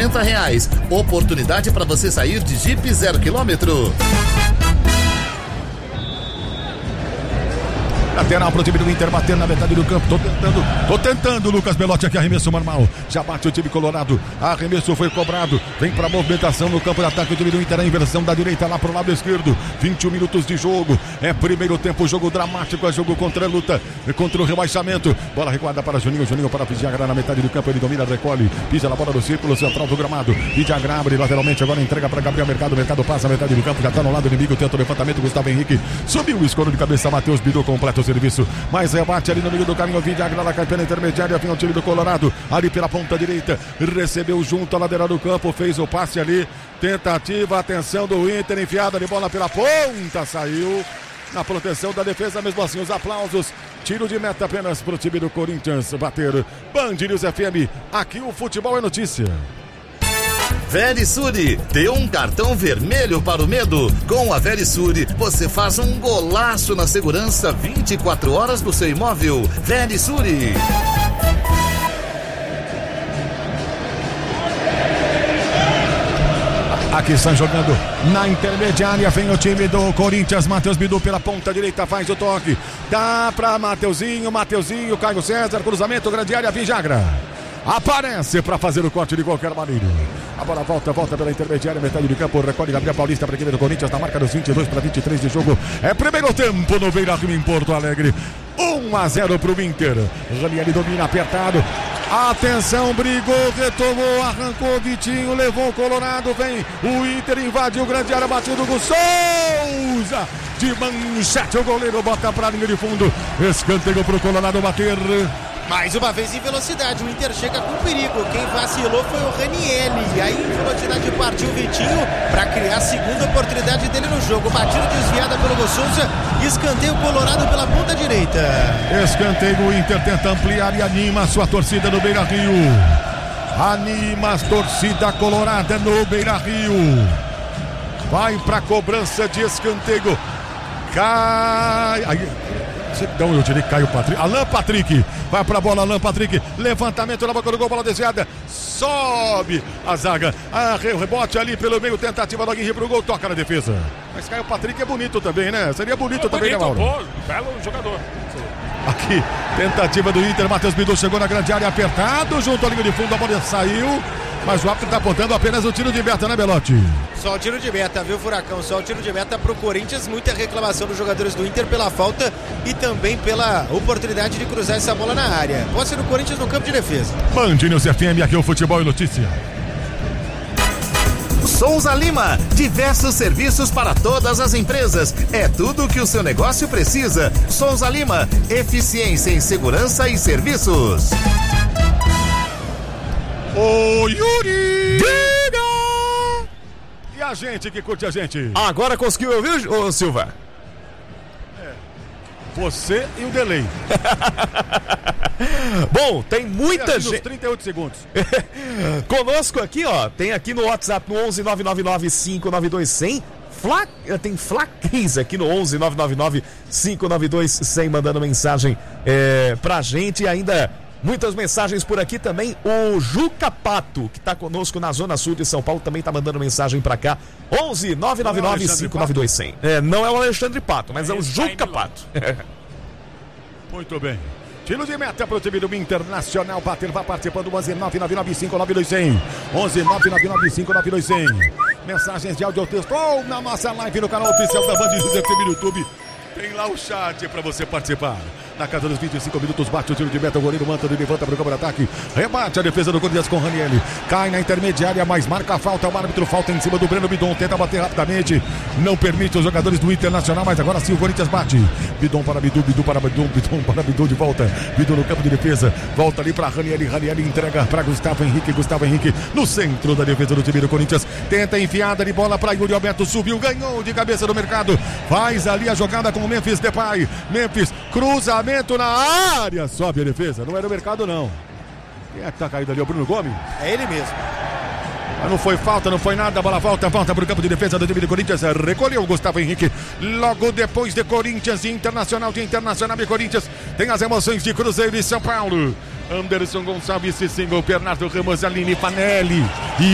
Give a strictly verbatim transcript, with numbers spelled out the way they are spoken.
quarenta reais. Oportunidade para você sair de Jeep zero quilômetro. Lateral pro time do Inter, batendo na metade do campo. Tô tentando, tô tentando, Lucas Belotti aqui, arremesso normal. Já bate o time colorado. Arremesso foi cobrado. Vem pra movimentação no campo de ataque. O time do Inter, a inversão da direita lá pro lado esquerdo. vinte e um minutos de jogo. É primeiro tempo, jogo dramático. É jogo contra a luta, contra o rebaixamento. Bola recuada para Juninho. Juninho para Vidagra na metade do campo. Ele domina, recolhe. Pisa na bola do círculo central do gramado. Vidagra abre lateralmente. Agora entrega para Gabriel Mercado. Mercado passa a metade do campo. Já tá no lado inimigo. Tenta o levantamento. Gustavo Henrique subiu o escuro de cabeça. Matheus Bidô completa o serviço, mas rebate ali no meio do caminho. Vidagra na campanha intermediária, vem o time do Colorado ali pela ponta direita, recebeu junto à lateral do campo, fez o passe ali, tentativa, atenção do Inter, enfiada de bola pela ponta, saiu na proteção da defesa, mesmo assim os aplausos. Tiro de meta apenas pro time do Corinthians bater. Band News F M, aqui o futebol é notícia. Verisure, dê um cartão vermelho para o medo. Com a Verisure, você faz um golaço na segurança vinte e quatro horas do seu imóvel. Verisure. Aqui estão jogando na intermediária, vem o time do Corinthians. Matheus Bidu pela ponta direita, faz o toque. Dá pra Mateuzinho, Mateuzinho, Caio César, cruzamento, grande área, Vidagra aparece para fazer o corte de qualquer maneira. A bola volta, volta pela intermediária, metade do campo, recolhe Gabriel Paulista para a equipe do Corinthians, na marca dos vinte e dois para vinte e três de jogo. É primeiro tempo no Beira-Rio em Porto Alegre. um a zero para o Inter. Ranieri domina, apertado. Atenção, brigou, retomou, arrancou Vitinho, levou o Colorado, vem o Inter, invadiu grande área, batido com Souza. De manchete, o goleiro bota para a linha de fundo. Escanteio para o Colorado bater. Mais uma vez em velocidade, o Inter chega com perigo. Quem vacilou foi o Ranieri. E aí em velocidade partiu o Vitinho para criar a segunda oportunidade dele no jogo. Batida desviada pelo Souza. Escanteio Colorado pela ponta direita. Escanteio, o Inter tenta ampliar e anima a sua torcida no Beira-Rio. Anima a torcida colorada no Beira-Rio. Vai para cobrança de escanteio. Cai. Aí. Então eu tirei Caio Patrick. Alan Patrick. Vai pra bola, Alan Patrick. Levantamento na boca do gol, bola desviada. Sobe a zaga. Ah, o rebote ali pelo meio, tentativa do Aguirre pro gol, toca na defesa. Mas Caio Patrick é bonito também, né? Seria bonito é também, bonito, né, Mauro? Pô, belo jogador. Aqui, tentativa do Inter. Matheus Bidu chegou na grande área, apertado, junto à linha de fundo, a bola saiu. Mas o árbitro está apontando apenas o tiro de meta, né, Belotti? Só o tiro de meta, viu, Furacão? Só o tiro de meta pro Corinthians. Muita reclamação dos jogadores do Inter pela falta e também pela oportunidade de cruzar essa bola na área. Posse do Corinthians no campo de defesa. Band News F M, aqui é o Futebol e Notícia. Souza Lima, diversos serviços para todas as empresas. É tudo o que o seu negócio precisa. Souza Lima, eficiência em segurança e serviços. Ô Yuri! Diga! E a gente que curte a gente? Agora conseguiu ouvir, ô Silva? É. Você e o delay. Bom, tem muita gente. trinta e oito segundos. Conosco aqui, ó. Tem aqui no WhatsApp no onze nove nove nove cinco nove dois zero zero. Fla... Tem Flaquis aqui no onze nove nove nove cinco nove dois zero zero mandando mensagem é, pra gente. E ainda muitas mensagens por aqui também. O Juca Pato, que tá conosco na Zona Sul de São Paulo, também tá mandando mensagem pra cá. onze nove nove nove cinco nove dois zero zero. É, não é o Alexandre Pato, mas é o Juca Pato. Muito bem. Tiro de meta para o time do Internacional. Bater, vai participando. onze nove nove nove cinco nove dois zero zero. onze nove nove nove cinco nove dois zero zero. Mensagens de áudio ou texto ou na nossa live no canal oficial da Band News F M no YouTube. Tem lá o chat para você participar. Na casa dos vinte e cinco minutos, bate o tiro de meta. O goleiro manta, ele levanta para o campo de ataque. Rebate a defesa do Corinthians com o Ranieri. Cai na intermediária, mas marca a falta. O árbitro falta em cima do Breno Bidon. Tenta bater rapidamente. Não permite os jogadores do Internacional, mas agora sim o Corinthians bate. Bidon para Bidu, Bidu para Bidon, Bidon para Bidu de volta. Bidu no campo de defesa. Volta ali para Ranieri. Ranieri entrega para Gustavo Henrique. Gustavo Henrique no centro da defesa do time do Corinthians. Tenta enfiada de bola para Yuri Alberto. Subiu, ganhou de cabeça do mercado. Faz ali a jogada com o Memphis Depay. Memphis, cruzamento na área. área, sobe a defesa, não era o mercado não. Quem é que tá caído ali? O Bruno Gomes? É ele mesmo. Mas não foi falta, não foi nada, a bola volta, volta para o campo de defesa do time do Corinthians, recolheu o Gustavo Henrique, logo depois de Corinthians e Internacional, de Internacional e Corinthians, tem as emoções de Cruzeiro e São Paulo. Anderson Gonçalves, Cicinho, Bernardo Ramos, Aline Panelli e